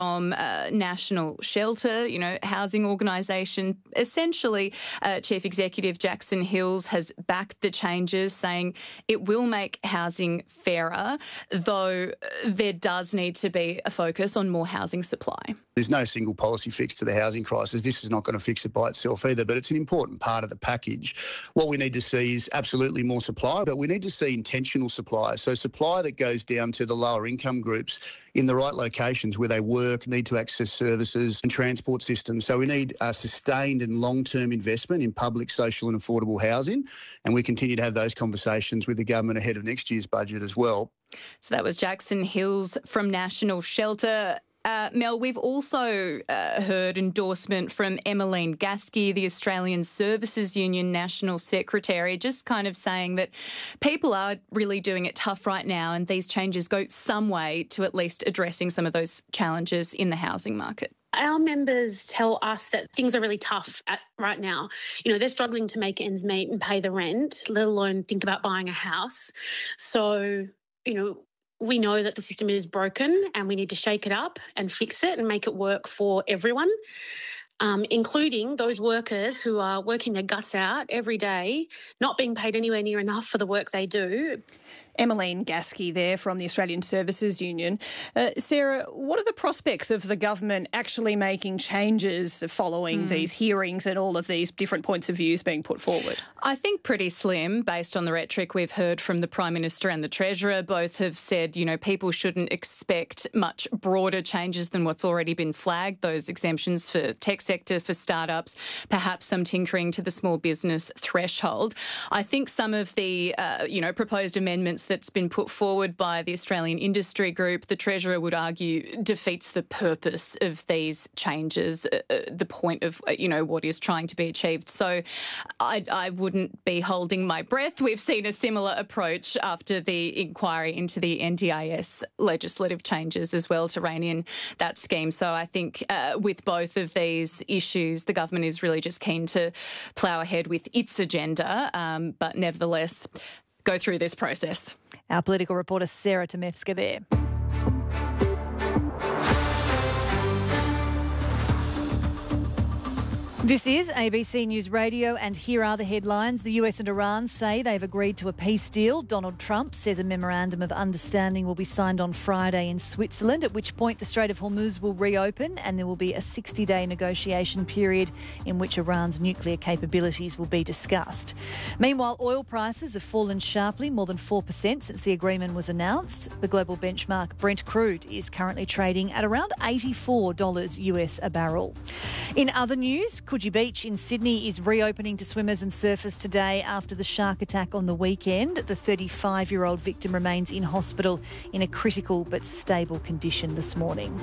from National Shelter, housing organisation. Essentially, Chief Executive Jackson Hills has backed the changes, saying it will make housing fairer, though there does need to be a focus on more housing supply. There's no single policy fix to the housing crisis. This is not going to fix it by itself either, but it's an important part of the package. What we need to see is absolutely more supply, but we need to see intentional supply. So supply that goes down to the lower income groups in the right locations where they work, need to access services and transport systems. So we need a sustained and long-term investment in public, social and affordable housing, and we continue to have those conversations with the government ahead of next year's budget as well. So that was Jackson Hills from National Shelter. Mel, we've also heard endorsement from Emmeline Gasky, the Australian Services Union National Secretary, just kind of saying that people are really doing it tough right now and these changes go some way to at least addressing some of those challenges in the housing market. Our members tell us that things are really tough right now. They're struggling to make ends meet and pay the rent, let alone think about buying a house. So, we know that the system is broken and we need to shake it up and fix it and make it work for everyone, including those workers who are working their guts out every day, not being paid anywhere near enough for the work they do. Emmeline Gasky there from the Australian Services Union. Sarah, what are the prospects of the government actually making changes following these hearings and all of these different points of views being put forward? I think pretty slim, based on the rhetoric we've heard from the Prime Minister and the Treasurer. Both have said, people shouldn't expect much broader changes than what's already been flagged, those exemptions for tech sector, for startups, perhaps some tinkering to the small business threshold. I think some of the, proposed amendments that's been put forward by the Australian Industry Group, the Treasurer would argue defeats the purpose of these changes, the point of, what is trying to be achieved. So I wouldn't be holding my breath. We've seen a similar approach after the inquiry into the NDIS legislative changes as well to rein in that scheme. So I think with both of these issues, the government is really just keen to plough ahead with its agenda, but nevertheless go through this process. Our political reporter Sarah Temevska there. This is ABC News Radio and here are the headlines. The US and Iran say they've agreed to a peace deal. Donald Trump says a memorandum of understanding will be signed on Friday in Switzerland, at which point the Strait of Hormuz will reopen and there will be a 60-day negotiation period in which Iran's nuclear capabilities will be discussed. Meanwhile, oil prices have fallen sharply, more than 4% since the agreement was announced. The global benchmark Brent crude is currently trading at around $84 US a barrel. In other news, Coogee Beach in Sydney is reopening to swimmers and surfers today after the shark attack on the weekend. The 35-year-old victim remains in hospital in a critical but stable condition this morning.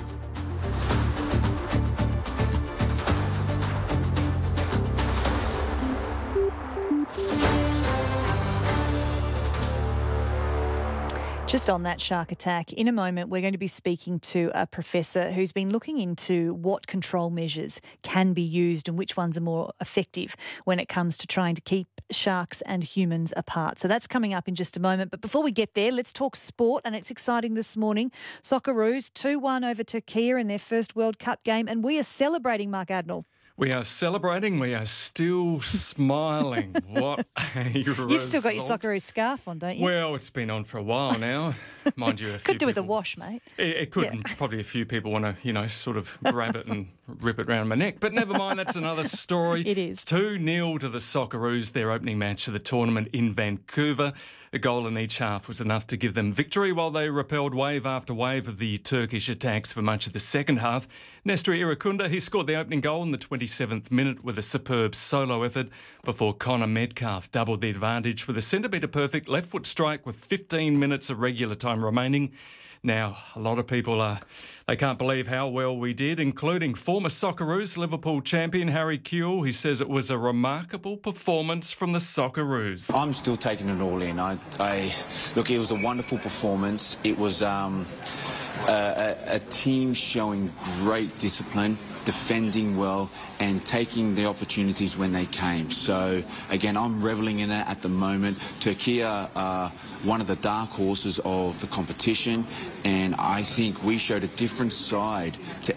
Just on that shark attack, in a moment we're going to be speaking to a professor who's been looking into what control measures can be used and which ones are more effective when it comes to trying to keep sharks and humans apart. So that's coming up in just a moment. But before we get there, let's talk sport, and it's exciting this morning. Socceroos 2-1 over Turkey in their first World Cup game, and we are celebrating, Mark Adnall. We are celebrating. We are still smiling. What a result. You've still got your Socceroos scarf on, don't you? Well, it's been on for a while now. Mind you, could do with a wash, mate. It could. Yeah. Probably a few people want to, sort of grab it and rip it around my neck. But never mind, that's another story. It is. 2-0 to the Socceroos, their opening match of the tournament in Vancouver. A goal in each half was enough to give them victory while they repelled wave after wave of the Turkish attacks for much of the second half. Nestor Irakunda, he scored the opening goal in the 27th minute with a superb solo effort before Connor Metcalf doubled the advantage with a centre-metre-perfect left-foot strike with 15 minutes of regular time remaining. Now, a lot of people they can't believe how well we did, including former Socceroos Liverpool champion Harry Kewell. He says it was a remarkable performance from the Socceroos. I'm still taking it all in. Look, it was a wonderful performance. It was a team showing great discipline, defending well, and taking the opportunities when they came. So, again, I'm revelling in that at the moment. Turkey are one of the dark horses of the competition, and I think we showed a different side to